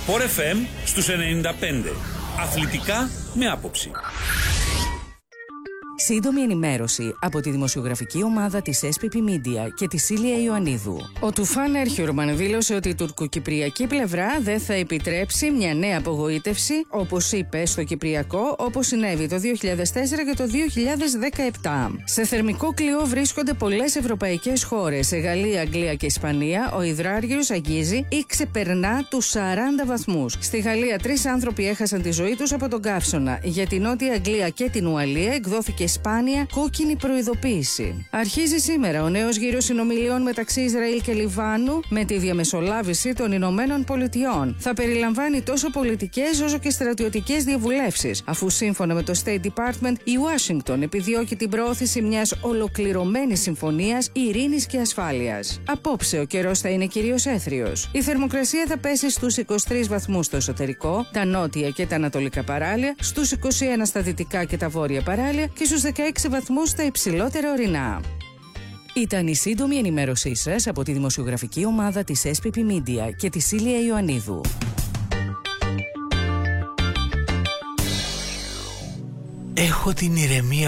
Sport FM στους 95. Αθλητικά με άποψη. Σύντομη ενημέρωση από τη δημοσιογραφική ομάδα της SPP Media και τη Σίλια Ιωαννίδου. Ο Τουφάν Ερχιουρμαν δήλωσε ότι η τουρκοκυπριακή πλευρά δεν θα επιτρέψει μια νέα απογοήτευση, όπως είπε, στο Κυπριακό, όπως συνέβη το 2004 και το 2017. Σε θερμικό κλειό βρίσκονται πολλές ευρωπαϊκές χώρες. Σε Γαλλία, Αγγλία και Ισπανία, ο υδράργυρος αγγίζει ή ξεπερνά τους 40 βαθμούς. Στη Γαλλία, 3 άνθρωποι έχασαν τη ζωή τους από τον καύσωνα. Για την Νότια Αγγλία και την Ουαλία εκδόθηκε σπάνια κόκκινη προειδοποίηση. Αρχίζει σήμερα ο νέος γύρος συνομιλιών μεταξύ Ισραήλ και Λιβάνου με τη διαμεσολάβηση των Ηνωμένων Πολιτειών. Θα περιλαμβάνει τόσο πολιτικές όσο και στρατιωτικές διαβουλεύσεις, αφού σύμφωνα με το State Department η Ουάσιγκτον επιδιώκει την προώθηση μιας ολοκληρωμένης συμφωνίας ειρήνης και ασφάλειας. Απόψε ο καιρός θα είναι κυρίως έθριος. Η θερμοκρασία θα πέσει στους 23 βαθμούς στο εσωτερικό, τα νότια και τα ανατολικά παράλια, στους 21 στα δυτικά και τα βόρεια παράλια και στους 16 βαθμούς στα υψηλότερα ορεινά. Ήταν η σύντομη ενημέρωσή σας από τη δημοσιογραφική ομάδα της SPP Media και τη Σίλια Ιωαννίδου. Έχω την ηρεμία